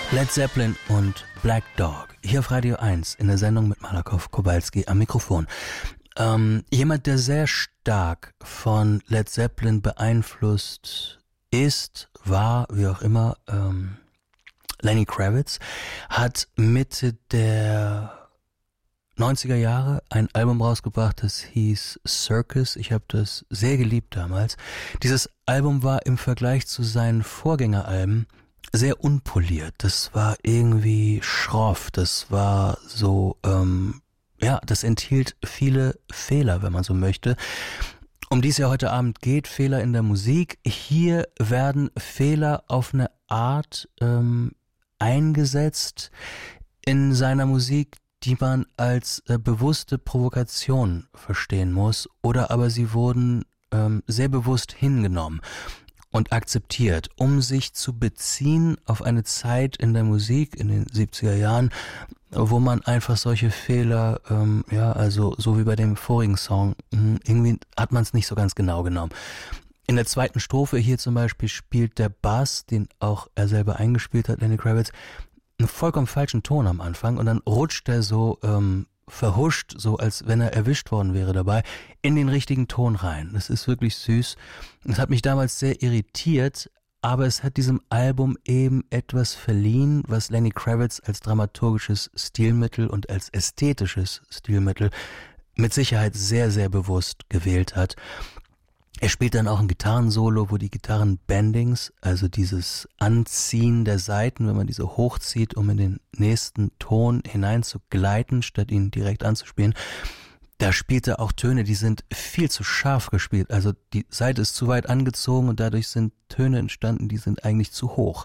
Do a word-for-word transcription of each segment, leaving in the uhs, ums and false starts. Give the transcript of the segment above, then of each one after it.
Led Zeppelin und Black Dog. Hier auf Radio eins in der Sendung mit Malakoff Kowalski am Mikrofon. Ähm, jemand, der sehr stark von Led Zeppelin beeinflusst ist, war, wie auch immer, ähm, Lenny Kravitz, hat Mitte der neunziger Jahre ein Album rausgebracht, das hieß Circus. Ich habe das sehr geliebt damals. Dieses Album war im Vergleich zu seinen Vorgängeralben sehr unpoliert. Das war irgendwie schroff. Das war so, ähm, ja, das enthielt viele Fehler, wenn man so möchte. Um die es ja heute Abend geht, Fehler in der Musik. Hier werden Fehler auf eine Art ähm, eingesetzt in seiner Musik, die man als äh, bewusste Provokation verstehen muss, oder aber sie wurden ähm, sehr bewusst hingenommen und akzeptiert, um sich zu beziehen auf eine Zeit in der Musik in den siebziger Jahren, wo man einfach solche Fehler, ähm, ja, also so wie bei dem vorigen Song, irgendwie hat man es nicht so ganz genau genommen. In der zweiten Strophe hier zum Beispiel spielt der Bass, den auch er selber eingespielt hat, Lenny Kravitz, einen vollkommen falschen Ton am Anfang und dann rutscht er so ähm, verhuscht, so als wenn er erwischt worden wäre dabei, in den richtigen Ton rein. Das ist wirklich süß. Das hat mich damals sehr irritiert, aber es hat diesem Album eben etwas verliehen, was Lenny Kravitz als dramaturgisches Stilmittel und als ästhetisches Stilmittel mit Sicherheit sehr, sehr bewusst gewählt hat. Er spielt dann auch ein Gitarrensolo, wo die Gitarrenbendings, also dieses Anziehen der Saiten, wenn man diese hochzieht, um in den nächsten Ton hinein zu gleiten, statt ihn direkt anzuspielen, da spielt er auch Töne, die sind viel zu scharf gespielt. Also die Saite ist zu weit angezogen und dadurch sind Töne entstanden, die sind eigentlich zu hoch.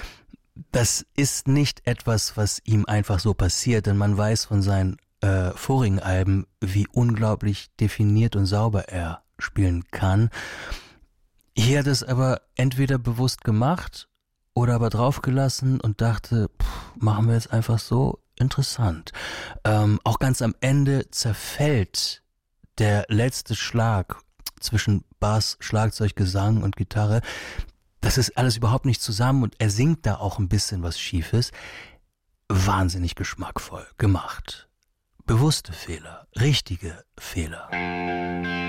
Das ist nicht etwas, was ihm einfach so passiert, denn man weiß von seinen äh, vorigen Alben, wie unglaublich definiert und sauber er spielen kann. Hier hat es aber entweder bewusst gemacht oder aber draufgelassen und dachte, pff, machen wir jetzt einfach so, interessant. Ähm, auch ganz am Ende zerfällt der letzte Schlag zwischen Bass, Schlagzeug, Gesang und Gitarre. Das ist alles überhaupt nicht zusammen und er singt da auch ein bisschen was Schiefes. Wahnsinnig geschmackvoll gemacht. Bewusste Fehler, richtige Fehler.